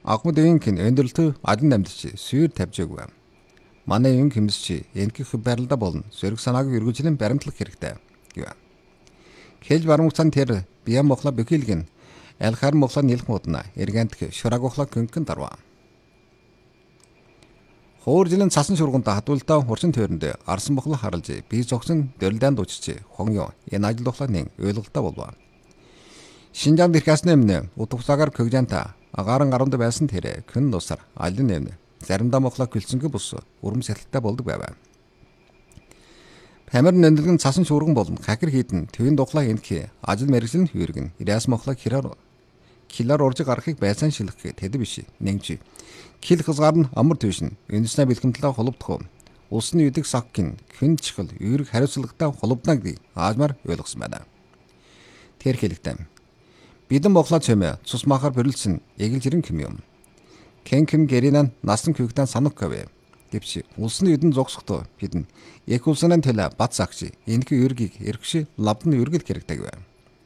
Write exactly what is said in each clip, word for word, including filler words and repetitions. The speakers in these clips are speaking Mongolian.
Агмад ивэнхэн өндөрлөлтөө адин амьдч сүйр тавьжээгүй. Манай ивэн хэмсч энхих байралда болно. Сөрөг санааг эргүүлжлэн баримтлах хэрэгтэй гэв. Хэлж бармуцан тэр биян мохла бөхилгэн алхар мохла нэлх модна эргэнтх шураг мохла көнкөн дарва. Хооржилэн цасан шургуунда хадуултаа хурчин тойронд арсан мохла харалж бие зогсон дөрлөдөн дучиж хонё энэ ажил тухлын ойлголттой болов. Шинжаан дэрхээс нэмнэ утгасаагаар көгжанта агаарын гарунд байсан тэр күн нусар алин нэмнэ заримдаа мохла гүлцэнгэ бус урам сэтэлтэй болдог байв. Памир нэндлэгэн цасан шуурган болон хакер хийдэн төвийн духлаа энхи ажил мэргэжил хүйргэн ирэс мохла хираар килар урж гарахыг байсан шилэх тэд биш нэгж кил хызгаар нь амар төвшин энэснэ бэлгэмтлээ холбдох усны үдэг саккин хүн чихэл үүрэг хариуцлагатай холбднаг ди аажмаар ойлгосон байна. Тэр хэлэгтэй бидэн мохла чэмэ цус махаар бөрөлсөн эгэлжирэн хэм юм. Кен кем гэринан насан күгтэн санах гэвэ. Гэвч улсны үдэн зогсохдоо бидэн яг улсанан тэлэ бат сагчи энэхүү үүргийг эргши лавдан үргэл хэрэгтэй гэвэ.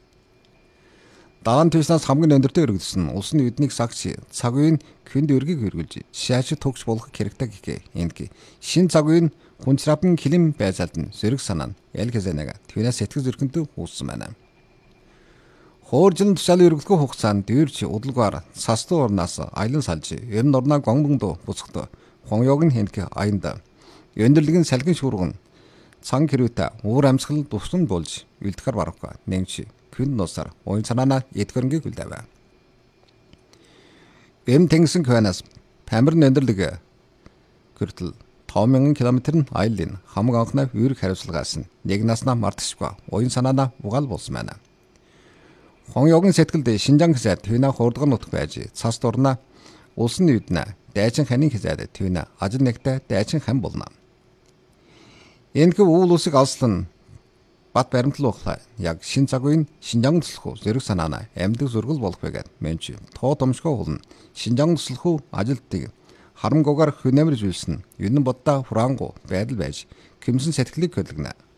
Даан төснөөс хамгийн өндөртөө өргөдсөн улсны үднийг сагчи цаг үеийн хүнд үргийг үргэлж шааш төгс болох хэрэгтэй гэхээ энэхий шин цаг үеийн хүнчрапын килим байцаалд нь зэрэг санаа яль хэзэнага түүнээс сэтгэл зөркөнтэй үүссэн байна. Хооржлын тушаалын өргөлгөө хугацаанд дүүрч удалгаар састуу орнаас аялан салж ерн орноо гонгондо буцахт хонёог нь хэнх аянда өндөрлөгийн салгин шуурган цан хэрүүтэ уур амьсгал туссан болж үлдэхэр барахгүй нэгч күн нусар ойн санаана эдгэрнгийг үлдэв. Эм тэнгисэн хойноос памир өндөрлөг гэртэл таван мянган километр нь аялын хамаг анхны үүрэг хариуцлагаас нь нэг наснаа мартчихгүй ойн санаана угаал болсон байна. Хонёогийн сэтгэлд Шинжаан хэсэд түүнээ хурдгар нутг байж цас дурна улсын үднэ дайчин ханийн хэсэд түүнээ ажил нэгтэ дайчин хан болно. Энэхүү уул усыг алслан бат баримтлал ухлаа яг шин цаг үеийн Шинжаан туслах зэрэг санаана амьдаг зургал болох байгаад мэнч тоо томшгоо хулна Шинжаан туслах ажилтдаг харамгуугаар хөнөмөр зүйлсэн юнэн боддоо хураангу байдал байж кэмсэн сэтгэлийг хөдөлгөнө.